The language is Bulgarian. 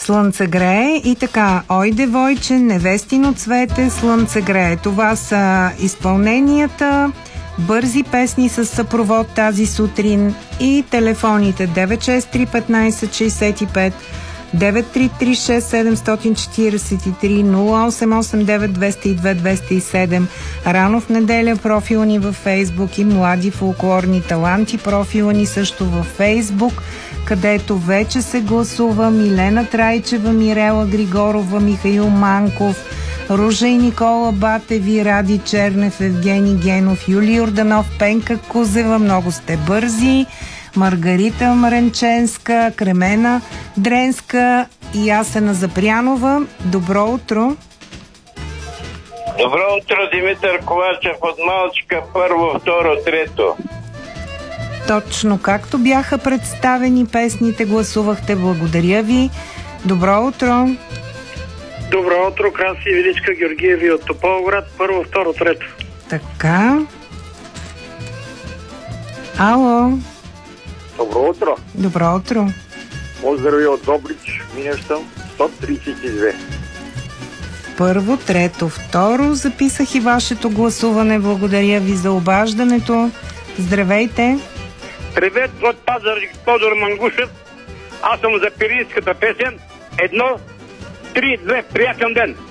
Слънце грее. И така, ой девойче, невестино цвете, слънце грее. Това са изпълненията, бързи песни с съпровод тази сутрин и телефоните 963-1565, 933-6743, 0889-202-207. Рано в неделя профила ни във Фейсбук и Млади фолклорни таланти профила ни също във Фейсбук, където вече се гласува Милена Трайчева, Мирела Григорова, Михаил Манков, Ружа и Никола Батеви, Ради Чернев, Евгений Генов, Юлий Йорданов, Пенка Кузева, много сте бързи, Маргарита Мренченска, Кремена Дренска и Асена Запрянова. Добро утро! Добро утро, Димитър Ковачев от Малчика, първо, второ, трето. Точно както бяха представени песните, гласувахте. Благодаря ви. Добро утро! Добро утро, Краси Величка Георгиеви от Тополград, първо, второ, трето. Така. Ало. Добро утро. Добро утро. Поздрави от Добрич, Минещан, 132. Първо, трето, второ. Записах и вашето гласуване. Благодаря ви за обаждането. Здравейте. Привет от Пазарджик, Тодор Мангушев. Аз съм за пирийската песен. 1, 3, 2. Приятен ден.